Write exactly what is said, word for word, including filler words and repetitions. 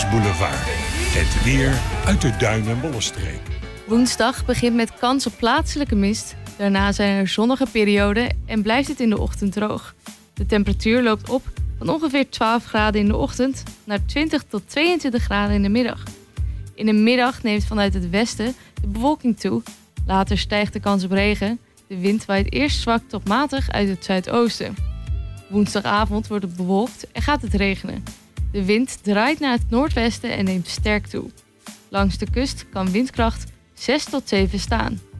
Bosboulevard. Het weer uit de Duin- en Bollenstreek. Woensdag begint met kans op plaatselijke mist. Daarna zijn er zonnige perioden en blijft het in de ochtend droog. De temperatuur loopt op van ongeveer twaalf graden in de ochtend naar twintig tot tweeëntwintig graden in de middag. In de middag neemt vanuit het westen de bewolking toe. Later stijgt de kans op regen. De wind waait eerst zwak tot matig uit het zuidoosten. Woensdagavond wordt het bewolkt en gaat het regenen. De wind draait naar het noordwesten en neemt sterk toe. Langs de kust kan windkracht zes tot zeven staan.